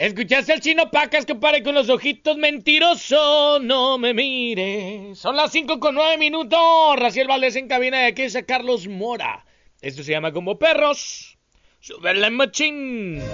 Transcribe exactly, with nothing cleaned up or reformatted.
Escuchaste al Chino Pacas, compadre, con los ojitos mentiroso, no me mires. Son las cinco con nueve minutos. Raciel Valdés en cabina de aquí, es Carlos Mora. Esto se llama Como Perros. Súbele machín.